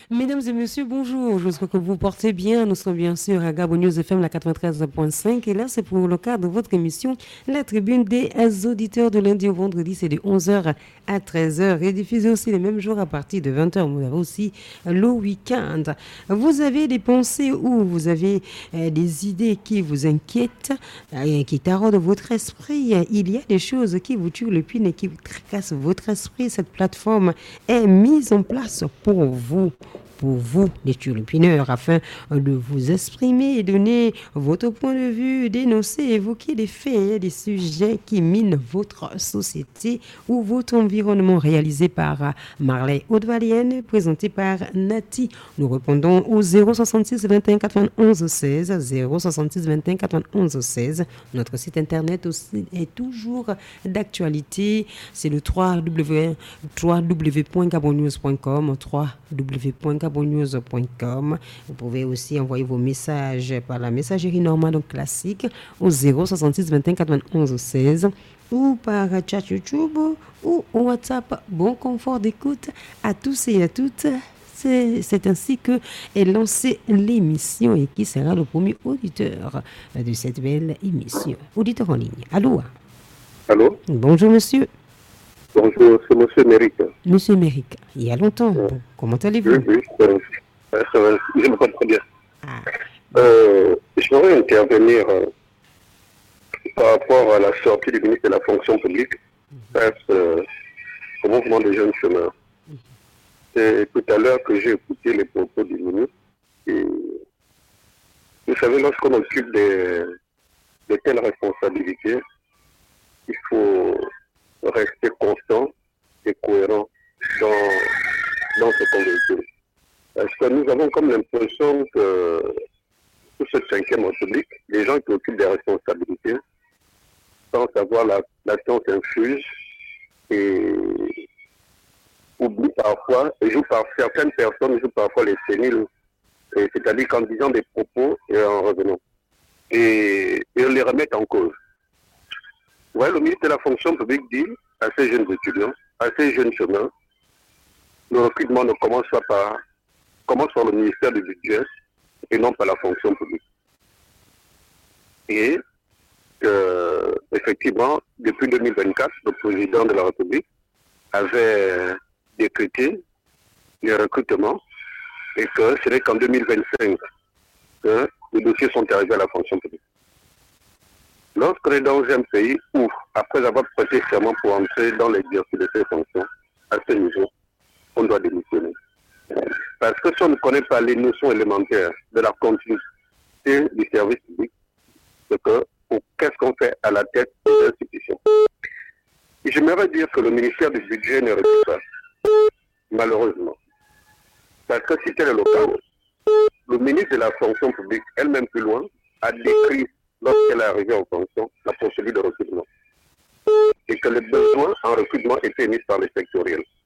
Mesdames et messieurs, bonjour. J'espère que vous portez bien. Nous sommes bien sûr à Gabon News FM, la 93.5. Et là, c'est pour le cadre de votre émission, la tribune des auditeurs de lundi au vendredi. C'est de 11h à 13h et diffusé aussi les mêmes jours à partir de 20h. Vous avez aussi le week-end. Vous avez des pensées ou vous avez des idées qui vous inquiètent, qui taraudent votre esprit. Il y a des choses qui vous tuent le pine et qui tracassent votre esprit. Cette plateforme est mise en place pour vous, les turlupineurs, afin de vous exprimer et donner votre point de vue, dénoncer, évoquer des faits et des sujets qui minent votre société ou votre environnement, réalisé par Marley Haute-Valienne, présenté par Nati. Nous répondons au 066 21 91 16, 066 21 91 16. Notre site internet aussi est toujours d'actualité. C'est le www.gabonnews.com, www.gabonnews.com. Vous pouvez aussi envoyer vos messages par la messagerie normale donc classique au 066 21 91 16 ou par chat YouTube ou WhatsApp. Bon confort d'écoute à tous et à toutes. C'est ainsi que est lancée l'émission et qui sera le premier auditeur de cette belle émission. Auditeur en ligne. Allô? Allô? Bonjour monsieur. Bonjour, c'est Monsieur Méric. Monsieur Méric, il y a longtemps. Bon, comment allez-vous? Oui, je me comprends très bien. Ah. Je voudrais intervenir par rapport à la sortie du ministre de la fonction publique face au mouvement des jeunes chômeurs. C'est tout à l'heure que j'ai écouté les propos du ministre. Et vous savez, lorsqu'on occupe de telles responsabilités, il faut rester constant et cohérent dans ce qu'on veut. Parce que nous avons comme l'impression que sous cette 5e République, les gens qui occupent des responsabilités, sans savoir la science infuse et oublient parfois, certaines personnes jouent parfois les séniles, c'est-à-dire qu'en disant des propos et en revenant. Et les remettent en cause. Ouais, le ministre de la fonction publique dit à ces jeunes étudiants, à ces jeunes chômeurs, le recrutement ne commence par le ministère du Budget et non par la fonction publique. Et effectivement, depuis 2024, le président de la République avait décrété les recrutements et que ce n'est qu'en 2025 que les dossiers sont arrivés à la fonction publique. Lorsqu'on est dans un pays où, après avoir prêté serment pour entrer dans l'exercice de ces fonctions, à ce niveau, on doit démissionner. Parce que si on ne connaît pas les notions élémentaires de la continuité du service public, c'est que qu'est-ce qu'on fait à la tête de l'institution? Et j'aimerais dire que le ministère du Budget ne recrute pas, malheureusement. Parce que si tel est le cas, le ministre de la fonction publique, elle-même plus loin, a décrit, lorsqu'elle est arrivée en fonction, la procédure de recrutement. Et que les besoins en recrutement étaient mis par les sectoriels.